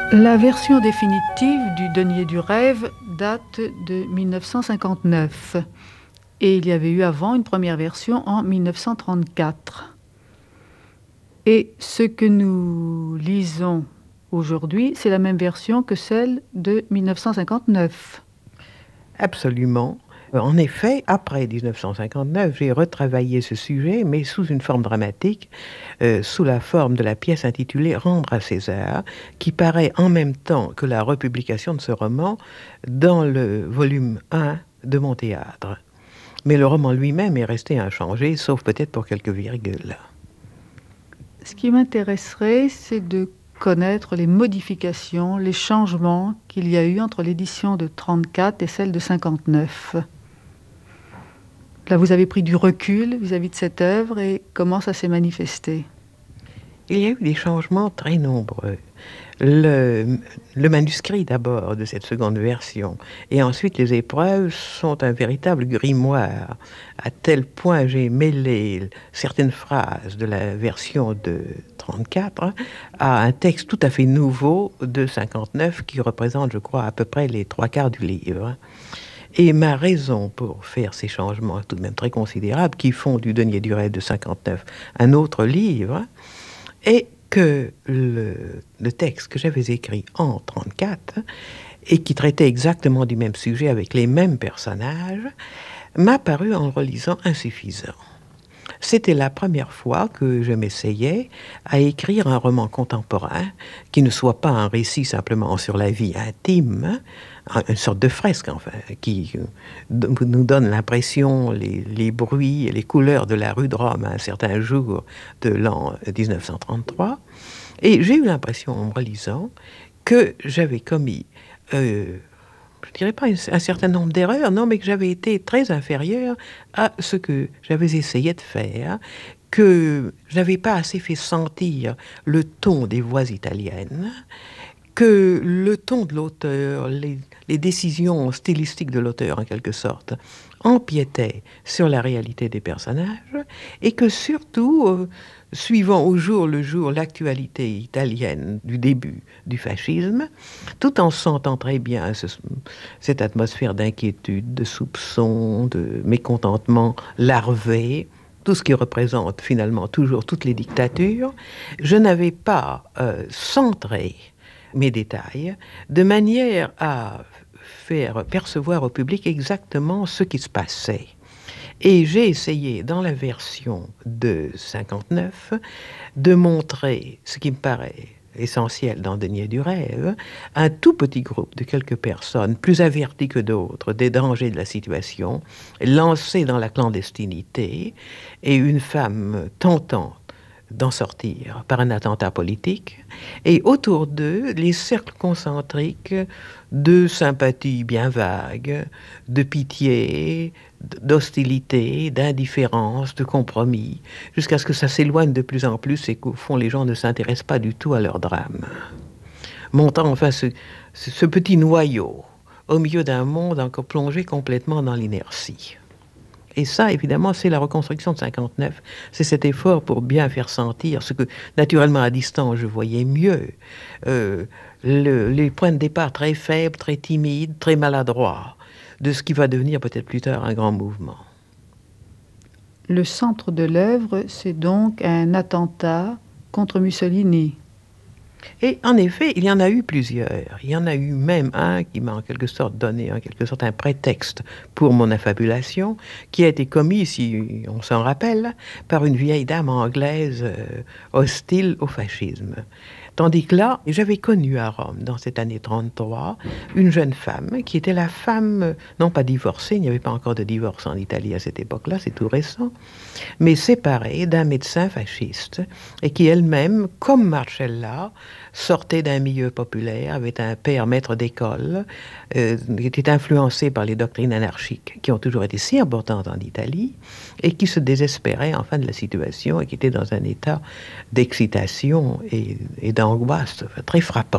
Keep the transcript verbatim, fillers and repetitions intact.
La version définitive du Denier du rêve date de mille neuf cent cinquante-neuf et il y avait eu avant une première version en mille neuf cent trente-quatre. Et ce que nous lisons aujourd'hui, c'est la même version que celle de mille neuf cent cinquante-neuf. Absolument. En effet, après dix-neuf cent cinquante-neuf, j'ai retravaillé ce sujet, mais sous une forme dramatique, euh, sous la forme de la pièce intitulée « Rendre à César », qui paraît en même temps que la republication de ce roman dans le volume un de mon théâtre. Mais le roman lui-même est resté inchangé, sauf peut-être pour quelques virgules. Ce qui m'intéresserait, c'est de connaître les modifications, les changements qu'il y a eu entre l'édition de trente-quatre et celle de cinquante-neuf. Là, vous avez pris du recul vis-à-vis de cette œuvre et comment ça s'est manifesté? Il y a eu des changements très nombreux. Le, le manuscrit d'abord de cette seconde version et ensuite les épreuves sont un véritable grimoire. À tel point j'ai mêlé certaines phrases de la version de trente-quatre à un texte tout à fait nouveau de cinquante-neuf qui représente, je crois, à peu près les trois quarts du livre. Et ma raison pour faire ces changements tout de même très considérables qui font du Denier du rêve de cinquante-neuf un autre livre est que le, le texte que j'avais écrit en trente-quatre et qui traitait exactement du même sujet avec les mêmes personnages m'a paru en le relisant insuffisant. C'était la première fois que je m'essayais à écrire un roman contemporain qui ne soit pas un récit simplement sur la vie intime, une sorte de fresque enfin, qui nous donne l'impression, les, les bruits et les couleurs de la rue de Rome à un certain jour de l'an dix-neuf cent trente-trois. Et j'ai eu l'impression en me relisant que j'avais commis... Euh, je ne dirais pas un certain nombre d'erreurs, non, mais que j'avais été très inférieure à ce que j'avais essayé de faire, que je n'avais pas assez fait sentir le ton des voix italiennes, que le ton de l'auteur, les, les décisions stylistiques de l'auteur en quelque sorte, empiétaient sur la réalité des personnages, et que surtout, euh, suivant au jour le jour l'actualité italienne du début du fascisme, tout en sentant très bien ce, cette atmosphère d'inquiétude, de soupçon, de mécontentement larvé, tout ce qui représente finalement toujours toutes les dictatures, je n'avais pas euh, centré mes détails de manière à faire percevoir au public exactement ce qui se passait. Et j'ai essayé, dans la version de cinquante-neuf, de montrer ce qui me paraît essentiel dans Denier du rêve, un tout petit groupe de quelques personnes, plus averties que d'autres des dangers de la situation, lancées dans la clandestinité, et une femme tentante d'en sortir par un attentat politique, et autour d'eux, les cercles concentriques de sympathie bien vague, de pitié, d'hostilité, d'indifférence, de compromis, jusqu'à ce que ça s'éloigne de plus en plus et qu'au fond, les gens ne s'intéressent pas du tout à leur drame. Montant enfin ce, ce petit noyau au milieu d'un monde encore plongé complètement dans l'inertie. Et ça, évidemment, c'est la reconstruction de cinquante-neuf. C'est cet effort pour bien faire sentir ce que, naturellement, à distance, je voyais mieux. Euh, le, les points de départ très faibles, très timides, très maladroits, de ce qui va devenir peut-être plus tard un grand mouvement. Le centre de l'œuvre, c'est donc un attentat contre Mussolini. Et en effet, il y en a eu plusieurs. Il y en a eu même un qui m'a en quelque sorte donné en quelque sorte un prétexte pour mon affabulation, qui a été commis, si on s'en rappelle, par une vieille dame anglaise euh, hostile au fascisme. Tandis que là, j'avais connu à Rome, dans cette année trente-trois, une jeune femme qui était la femme, non pas divorcée, il n'y avait pas encore de divorce en Italie à cette époque-là, c'est tout récent, mais séparée d'un médecin fasciste, et qui elle-même, comme Marcella, sortait d'un milieu populaire, avait un père maître d'école, euh, était influencé par les doctrines anarchiques qui ont toujours été si importantes en Italie, et qui se désespérait enfin de la situation, et qui était dans un état d'excitation et, et d'angoisse très frappant.